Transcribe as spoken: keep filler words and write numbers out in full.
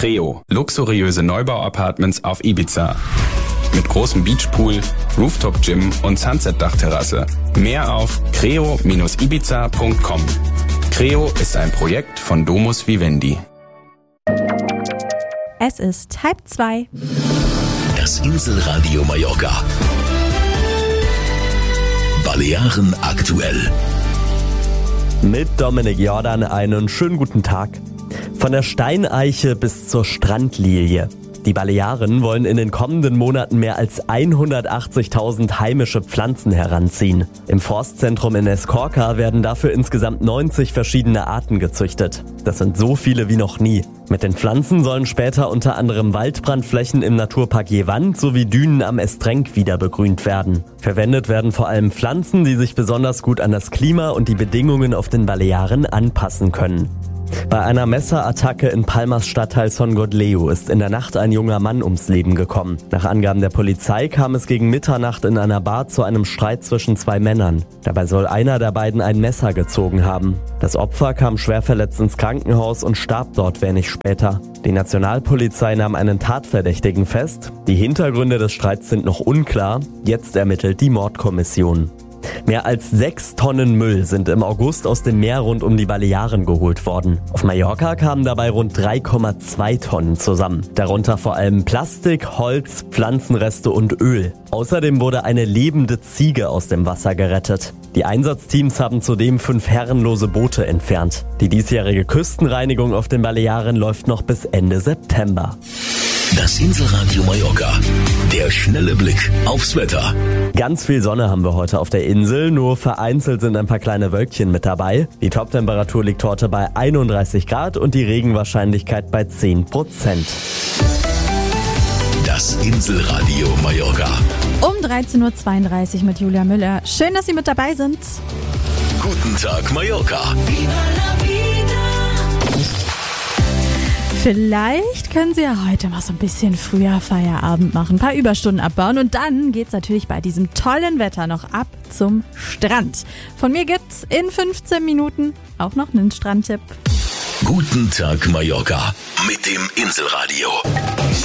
Creo, luxuriöse Neubau-Apartments auf Ibiza. Mit großem Beachpool, Rooftop-Gym und Sunset-Dachterrasse. Mehr auf creo Bindestrich ibiza Punkt com. Creo ist ein Projekt von Domus Vivendi. Es ist halb zwei. Das Inselradio Mallorca. Balearen aktuell. Mit Dominik Jordan einen schönen guten Tag. Von der Steineiche bis zur Strandlilie. Die Balearen wollen in den kommenden Monaten mehr als hundertachtzigtausend heimische Pflanzen heranziehen. Im Forstzentrum in Escorca werden dafür insgesamt neunzig verschiedene Arten gezüchtet. Das sind so viele wie noch nie. Mit den Pflanzen sollen später unter anderem Waldbrandflächen im Naturpark Jevant sowie Dünen am Estrenc wieder begrünt werden. Verwendet werden vor allem Pflanzen, die sich besonders gut an das Klima und die Bedingungen auf den Balearen anpassen können. Bei einer Messerattacke in Palmas Stadtteil Son Gotleu ist in der Nacht ein junger Mann ums Leben gekommen. Nach Angaben der Polizei kam es gegen Mitternacht in einer Bar zu einem Streit zwischen zwei Männern. Dabei soll einer der beiden ein Messer gezogen haben. Das Opfer kam schwer verletzt ins Krankenhaus und starb dort wenig später. Die Nationalpolizei nahm einen Tatverdächtigen fest. Die Hintergründe des Streits sind noch unklar. Jetzt ermittelt die Mordkommission. Mehr als sechs Tonnen Müll sind im August aus dem Meer rund um die Balearen geholt worden. Auf Mallorca kamen dabei rund drei Komma zwei Tonnen zusammen. Darunter vor allem Plastik, Holz, Pflanzenreste und Öl. Außerdem wurde eine lebende Ziege aus dem Wasser gerettet. Die Einsatzteams haben zudem fünf herrenlose Boote entfernt. Die diesjährige Küstenreinigung auf den Balearen läuft noch bis Ende September. Das Inselradio Mallorca. Der schnelle Blick aufs Wetter. Ganz viel Sonne haben wir heute auf der Insel, nur vereinzelt sind ein paar kleine Wölkchen mit dabei. Die Toptemperatur liegt heute bei einunddreißig Grad und die Regenwahrscheinlichkeit bei zehn Prozent. Das Inselradio Mallorca. Um dreizehn Uhr zweiunddreißig mit Julia Müller. Schön, dass Sie mit dabei sind. Guten Tag Mallorca. Vielleicht können Sie ja heute mal so ein bisschen früher Feierabend machen, ein paar Überstunden abbauen und dann geht's natürlich bei diesem tollen Wetter noch ab zum Strand. Von mir gibt's in fünfzehn Minuten auch noch einen Strandtipp. Guten Tag Mallorca mit dem Inselradio.